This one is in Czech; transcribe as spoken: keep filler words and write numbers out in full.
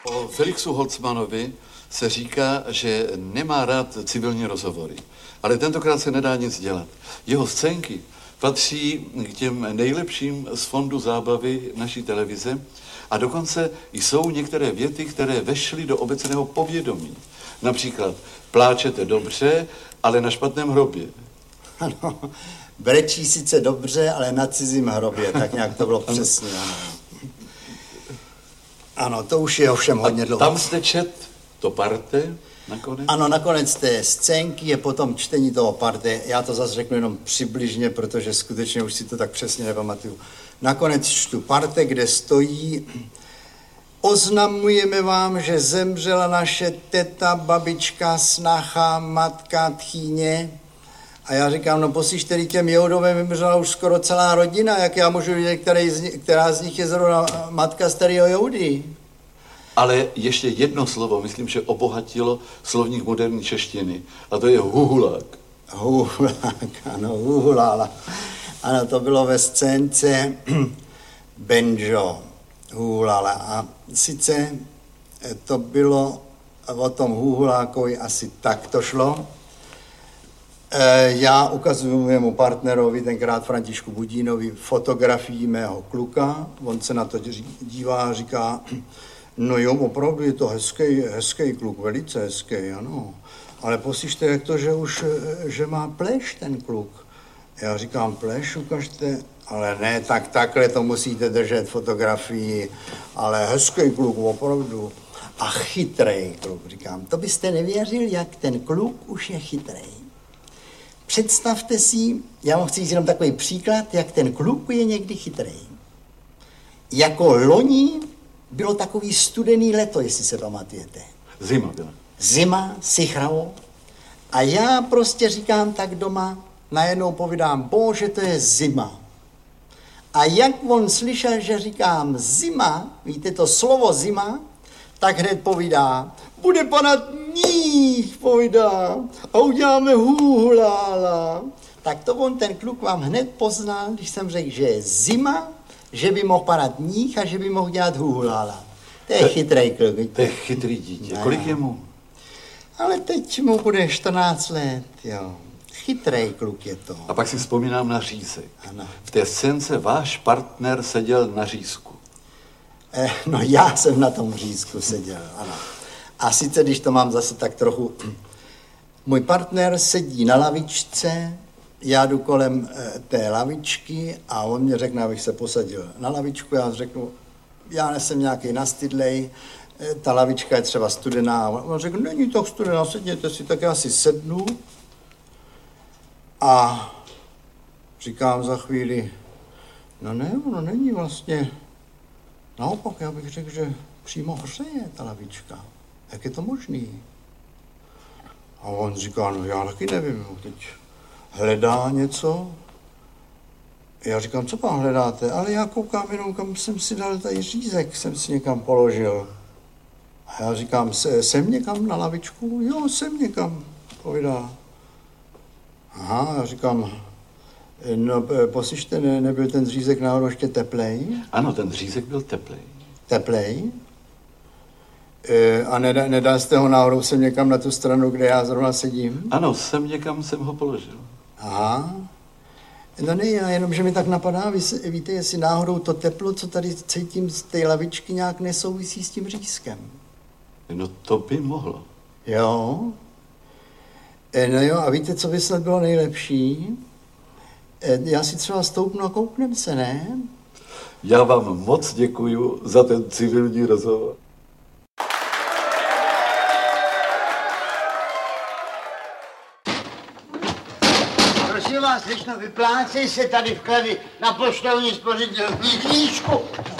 O Felixu Holzmanovi se říká, že nemá rád civilní rozhovory. Ale tentokrát se nedá nic dělat. Jeho scénky patří k těm nejlepším z fondu zábavy naší televize a dokonce jsou některé věty, které vešly do obecného povědomí. Například pláčete dobře, ale na špatném hrobě. Ano, brečí sice dobře, ale na cizím hrobě, tak nějak to bylo přesně, ano. Ano, to už je ovšem hodně dlouho. Tam jste čet to parte nakonec? Ano, nakonec té scénky je potom čtení toho parte. Já to zase řeknu jenom přibližně, protože skutečně už si to tak přesně nepamatuju. Nakonec čtu parte, kde stojí: oznamujeme vám, že zemřela naše teta, babička, snacha, matka, tchýně. A já říkám, no poslyš, tedy těm Joudovým vymřela už skoro celá rodina, jak já můžu vidět, který z nich, která z nich je zrovna matka starého Joudy. Ale ještě jedno slovo, myslím, že obohatilo slovník moderní češtiny, a to je huhulák. Huhulák, ano, huhulála. Ano, to bylo ve scénce Benjo, huhulála. A sice to bylo o tom huhulákovi asi tak to šlo. Já ukazuju mému partnerovi, tenkrát Františku Budínovi, fotografii mého kluka. On se na to dívá a říká: no jo, opravdu je to hezký, hezký kluk, velice hezký, ano. Ale poslyšte, jak to, že už, že má pleš ten kluk. Já říkám, pleš, ukažte. Ale ne, tak takhle to musíte držet fotografii. Ale hezký kluk, opravdu. A chytrej kluk, říkám. To byste nevěřil, jak ten kluk už je chytrej. Představte si, já vám chci říct jenom takový příklad, jak ten kluk je někdy chytrej. Jako loni bylo takový studený leto, jestli se pamatujete. Zima byla. Zima, sichravo. A já prostě říkám tak doma, najednou povídám, bože, to je zima. A jak on slyšel, že říkám zima, víte to slovo zima, tak hned povídá, bude padat níh, povídá, a uděláme hůhlála. Tak to on, ten kluk, vám hned poznal, když jsem řekl, že je zima, že by mohl padat níh a že by mohl dělat hůhlála. To je chytrej kluk. To je chytrý dítě. Ne. Kolik je mu? Ale teď mu bude čtrnáct let, jo. Chytrej kluk je to. A pak si vzpomínám na řízek. Ano. V té scénce váš partner seděl na řízku. Eh, no já jsem na tom řízku seděl, ano. A sice, když to mám zase tak trochu... Můj partner sedí na lavičce, já jdu kolem eh, té lavičky a on mě řekne, abych se posadil na lavičku. Já řeknu, já nejsem nějaký nastydlej, eh, ta lavička je třeba studená. On řekl, není to studená, sedněte si, tak já si sednu. A říkám za chvíli, no ne, ono není vlastně... Naopak, já bych řekl, že přímo hřeje ta lavička. Jak je to možný? A on říká, no já taky nevím, teď hledá něco. Já říkám, co vám hledáte? Ale já koukám jenom, kam jsem si dal tady řízek, jsem si někam položil. A já říkám, jsem někam na lavičku? Jo, jsem někam, povídá. Aha, já říkám, no poslyšte, ne, nebyl ten řízek náhodou ještě teplej? Ano, ten řízek byl teplej. Teplej? E, a nedá, nedal jste ho náhodou sem někam na tu stranu, kde já zrovna sedím? Ano, sem někam jsem ho položil. Aha. No ne, jenom, že mi tak napadá, vy se, víte, jestli náhodou to teplo, co tady cítím z té lavičky, nějak nesouvisí s tím řízkem. No to by mohlo. Jo. E, no jo, a víte, co by snad bylo nejlepší? E, já si třeba stoupnu a kouknem se, ne? Já vám moc děkuju za ten civilní rozhovor. Prosím vás, slečno, vyplácej se tady vklady na poštovní spořitelní knížku.